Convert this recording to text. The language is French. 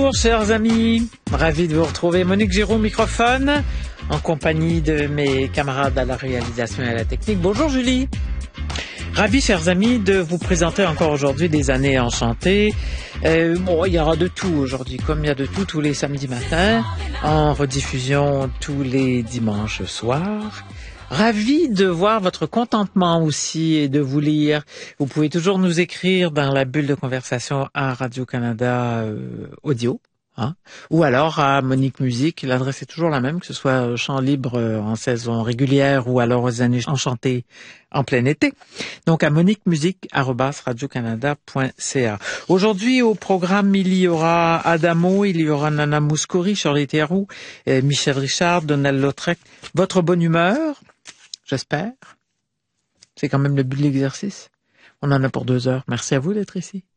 Bonjour chers amis, ravi de vous retrouver. Monique Giraud au microphone, en compagnie de mes camarades à la réalisation et à la technique. Bonjour Julie. Ravi chers amis de vous présenter encore aujourd'hui des années enchantées. Il y aura de tout aujourd'hui, comme il y a de tout tous les samedis matins, en rediffusion tous les dimanches soirs. Ravi de voir votre contentement aussi et de vous lire. Vous pouvez toujours nous écrire dans la bulle de conversation à Radio-Canada Audio, ou alors à Monique Musique. L'adresse est toujours la même, que ce soit Chant Libre en saison régulière ou alors aux années enchantées en plein été. Donc à moniquemusique@radiocanada.ca. Aujourd'hui au programme, il y aura Adamo, il y aura Nana Mouskouri, Shirley Théroux, Michel Richard, Donald Lautrec. Votre bonne humeur, j'espère. C'est quand même le but de l'exercice. On en a pour 2 heures. Merci à vous d'être ici.